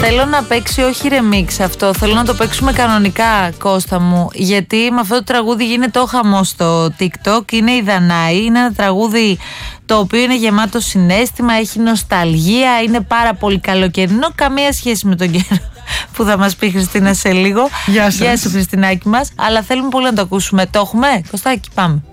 Θέλω να παίξει όχι remix αυτό, θέλω να το παίξουμε κανονικά, Κώστα μου, γιατί με αυτό το τραγούδι γίνεται ο χαμός στο TikTok. Είναι η Δανάη, είναι ένα τραγούδι το οποίο είναι γεμάτο συναίσθημα, έχει νοσταλγία, είναι πάρα πολύ καλοκαιρινό, καμία σχέση με τον καιρό που θα μας πει η Χριστίνα σε λίγο. Γεια σας. Γεια σου Χριστινάκη μας, αλλά θέλουμε πολύ να το ακούσουμε. Το έχουμε, Κωστάκη, πάμε.